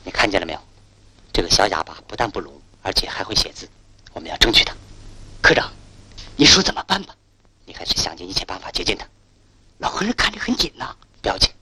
你看见了没有？这个小哑巴不但不聋，而且还会写字。我们要争取他。科长，你说怎么办吧？你还是想尽一切办法接近他。老和尚看得很紧呐，不要紧，